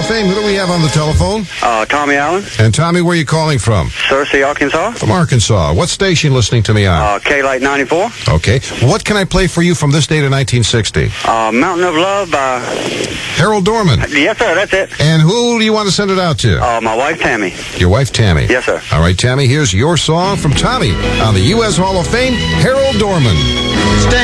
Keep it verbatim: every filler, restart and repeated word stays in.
of Fame. Who do we have on the telephone? Uh, Tommy Allen. And Tommy, where are you calling from? Searcy, Arkansas. From Arkansas. What station listening to me on? Uh, K-Light ninety-four. Okay. What can I play for you from this date of nineteen sixty? Uh, Mountain of Love by... Harold Dorman. Yes, sir, that's it. And who do you want to send it out to? Uh, my wife, Tammy. Your wife, Tammy. Yes, sir. All right, Tammy, here's your song from Tommy on the U S Hall of Fame, Harold Dorman.